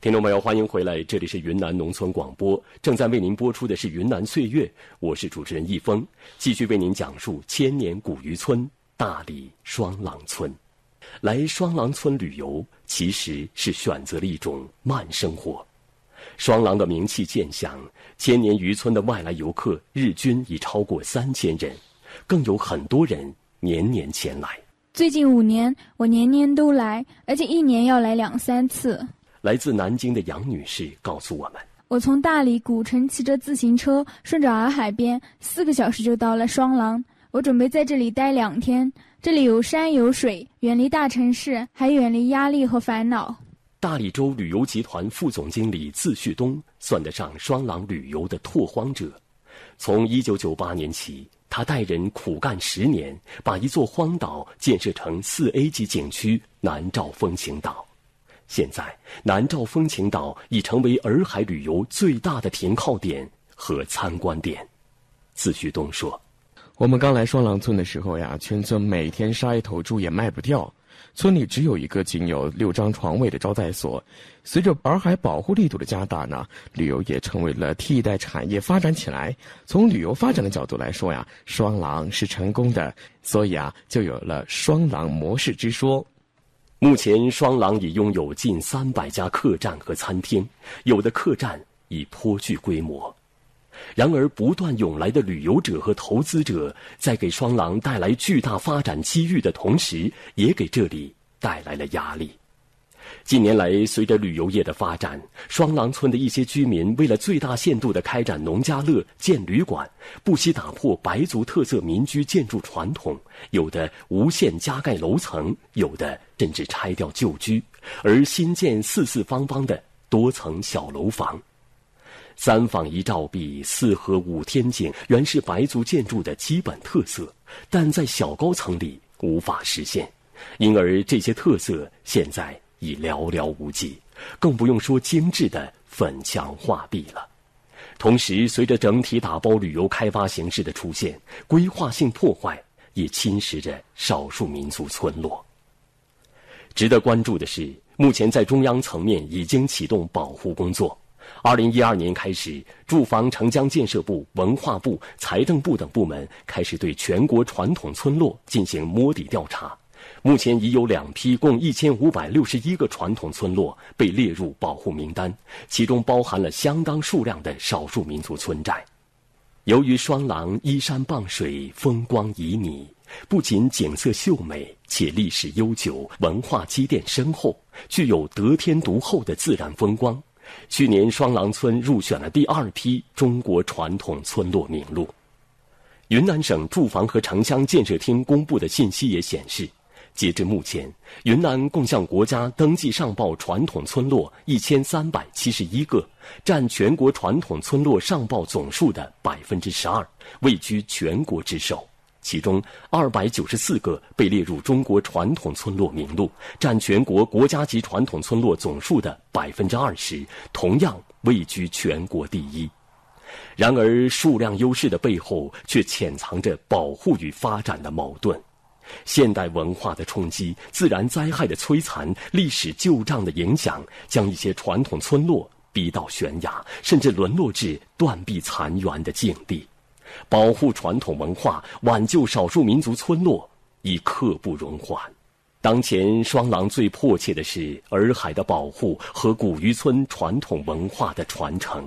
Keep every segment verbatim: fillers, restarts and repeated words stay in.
听众朋友，欢迎回来，这里是云南农村广播，正在为您播出的是云南岁月，我是主持人易峰，继续为您讲述千年古渔村大理双廊村。来双廊村旅游其实是选择了一种慢生活。双廊的名气渐响，千年渔村的外来游客日均已超过三千人，更有很多人年年前来。 最近五年我年年都来，而且一年要来两三次。 来自南京的杨女士告诉我们， 我从大理古城骑着自行车顺着洱海边，四个小时就到了双廊。我准备在这里待两天，这里有山有水，远离大城市，还远离压力和烦恼。 大理州旅游集团副总经理字旭东算得上双廊旅游的拓荒者。从一九九八年起，他带人苦干十年，把一座荒岛建设成四 A 级景区南诏风情岛。现在，南诏风情岛已成为洱海旅游最大的停靠点和参观点。字旭东说， 我们刚来双廊村的时候呀，全村每天杀一头猪也卖不掉，村里只有一个仅有六张床位的招待所。随着洱海保护力度的加大呢，旅游业成为了替代产业发展起来。从旅游发展的角度来说呀，双廊是成功的，所以啊，就有了双廊模式之说。 目前双廊已拥有近三百家客栈和餐厅，有的客栈已颇具规模。然而不断涌来的旅游者和投资者在给双廊带来巨大发展机遇的同时，也给这里带来了压力。近年来，随着旅游业的发展，双廊村的一些居民为了最大限度地开展农家乐、建旅馆，不惜打破白族特色民居建筑传统，有的无限加盖楼层，有的甚至拆掉旧居，而新建四四方方的多层小楼房。三坊一照壁，四合五天井，原是白族建筑的基本特色，但在小高层里无法实现，因而这些特色现在已寥寥无几，更不用说精致的粉墙画壁了。同时，随着整体打包旅游开发形式的出现，规划性破坏也侵蚀着少数民族村落。值得关注的是，目前在中央层面已经启动保护工作。二零一二年开始，住房城乡建设部、文化部、财政部等部门开始对全国传统村落进行摸底调查。目前已有两批共一千五百六十一个传统村落被列入保护名单，其中包含了相当数量的少数民族村寨。由于双廊依山傍水，风光旖旎，不仅景色秀美，且历史悠久，文化积淀深厚，具有得天独厚的自然风光。去年双廊村入选了第二批中国传统村落名录。云南省住房和城乡建设厅公布的信息也显示，截至目前，云南共向国家登记上报传统村落一千三百七十一个，占全国传统村落上报总数的百分之十二，位居全国之首。其中二百九十四个被列入中国传统村落名录，占全国国家级传统村落总数的百分之二十，同样位居全国第一。然而，数量优势的背后却潜藏着保护与发展的矛盾。现代文化的冲击、自然灾害的摧残、历史旧账的影响，将一些传统村落逼到悬崖，甚至沦落至断壁残垣的境地。保护传统文化，挽救少数民族村落，已刻不容缓。当前双廊最迫切的是洱海的保护和古渔村传统文化的传承。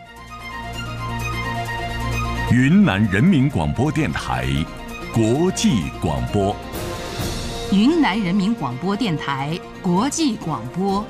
云南人民广播电台国际广播。 云南人民广播电台国际广播。